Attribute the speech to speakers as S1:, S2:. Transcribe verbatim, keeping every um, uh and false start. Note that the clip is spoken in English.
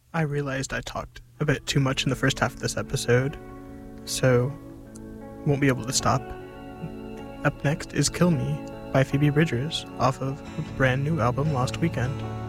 S1: I realized I talked a bit too much in the first half of this episode, so won't be able to stop. Up next is Kill Me by Phoebe Bridgers off of her brand new album Lost Weekend.